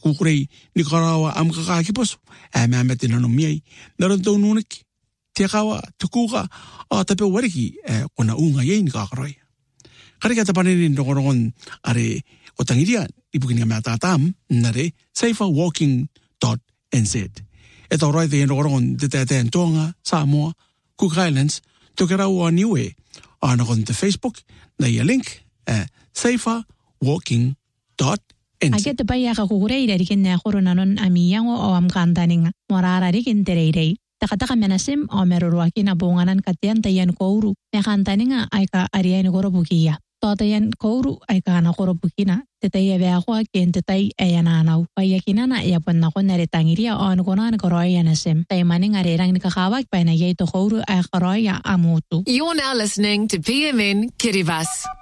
kukurei ni karawa am kakakipos me ametina no miei naron to nunik te kawa tukuka tape wariki kona unga ye ni kakaroi kare kata paneni ndokoron are otangiria ipukinia matatam nare saferwalking.nz eto roi te ndokoron te tonga Samoa Cook Islands tokera wa niwe ana kon te Facebook na ia link saferwalking.nz Ake te pai aka kukureira rikin na korona non amiyango o amkantaninga morara rikin tereirei. Takataka menasim o merurwaki na bunganan katian tayan kouru. Mekantaninga aika ariyan korobukia. Totayan kouru aika na korobukina. Tetaya veakwa kien tetay ayananaw. Payakinana yapon na kon naritangiria o anukonan koroya nasim. Taymaning arirang nikakawag pa na yay to kouru ay koroya amutu. You're now listening to PMN Kiribati.